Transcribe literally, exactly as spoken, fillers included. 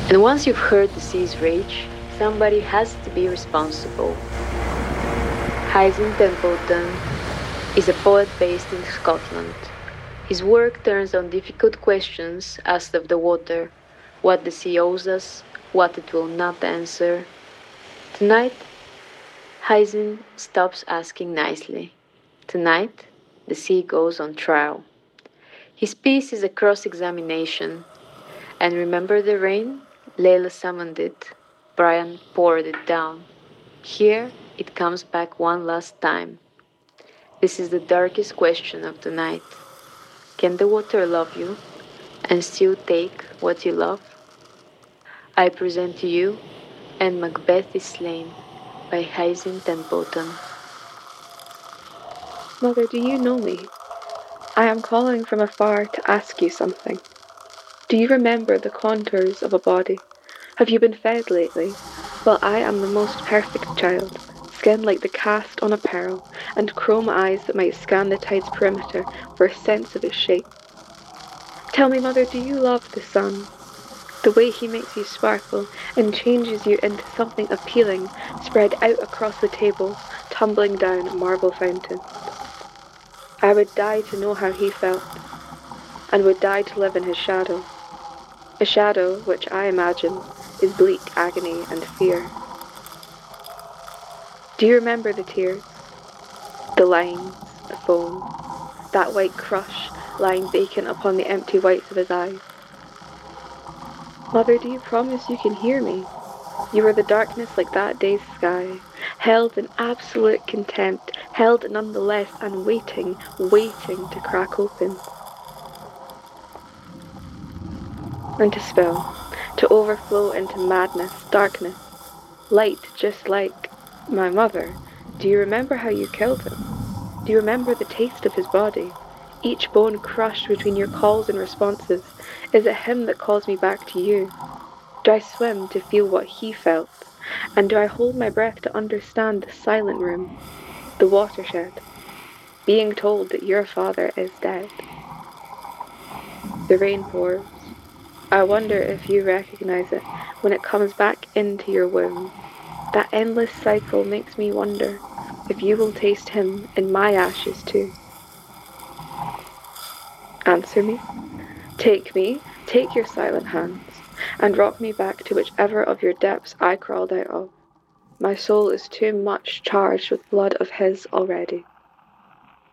And once you've heard the sea's rage, somebody has to be responsible. Hyacinthe Templeton is a poet based in Scotland. His work turns on difficult questions asked of the water, what the sea owes us, what it will not answer. Tonight, Hyacinthe stops asking nicely. Tonight, the sea goes on trial. His piece is a cross-examination. And remember the rain? Layla summoned it. Brian poured it down. Here, it comes back one last time. This is the darkest question of the night. Can the water love you and still take what you love? I present to you And Macbeth is Slain by Hyacinthe Templeton. Mother, do you know me? I am calling from afar to ask you something. Do you remember the contours of a body? Have you been fed lately? Well, I am the most perfect child, skin like the cast on a pearl, and chrome eyes that might scan the tide's perimeter for a sense of its shape. Tell me, Mother, do you love the sun? The way he makes you sparkle and changes you into something appealing, spread out across the table, tumbling down a marble fountain. I would die to know how he felt, and would die to live in his shadow. A shadow which I imagine is bleak agony and fear. Do you remember the tears? The lines, the foam, that white crush lying vacant upon the empty whites of his eyes? Mother, do you promise you can hear me? You are the darkness like that day's sky, held in absolute contempt, held nonetheless and waiting, waiting to crack open. And to spill, to overflow into madness, darkness, light just like my mother. Do you remember how you killed him? Do you remember the taste of his body? Each bone crushed between your calls and responses. Is it him that calls me back to you? Do I swim to feel what he felt? And do I hold my breath to understand the silent room, the watershed, being told that your father is dead? The rain pours. I wonder if you recognize it when it comes back into your womb. That endless cycle makes me wonder if you will taste him in my ashes too. Answer me. Take me, take your silent hands, and rock me back to whichever of your depths I crawled out of. My soul is too much charged with blood of his already.